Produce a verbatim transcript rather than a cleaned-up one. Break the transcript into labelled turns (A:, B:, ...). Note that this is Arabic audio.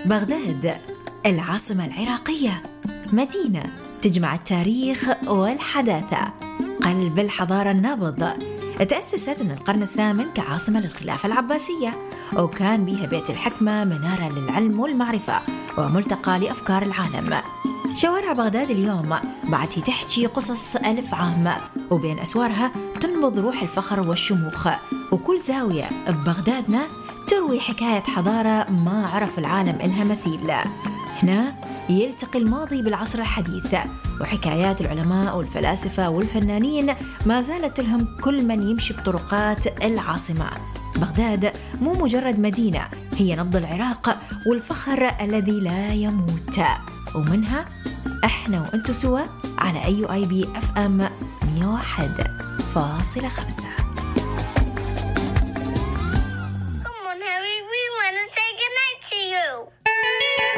A: بغداد العاصمة العراقية، مدينة تجمع التاريخ والحداثة، قلب الحضارة النابض. تأسست من القرن الثامن كعاصمة للخلافة العباسية، وكان بها بيت الحكمة منارة للعلم والمعرفة وملتقى لأفكار العالم. شوارع بغداد اليوم بعد تحكي قصص ألف عام، وبين أسوارها تنبض روح الفخر والشموخ، وكل زاوية ببغدادنا تروي حكاية حضارة ما عرف العالم إلها مثيل. هنا يلتقي الماضي بالعصر الحديث، وحكايات العلماء والفلاسفة والفنانين ما زالت لهم كل من يمشي بطرقات العاصمة. بغداد مو مجرد مدينة، هي نبض العراق والفخر الذي لا يموت. ومنها احنا وانتو سوا على أي آي بي اف ام مية وواحد فاصلة خمسة.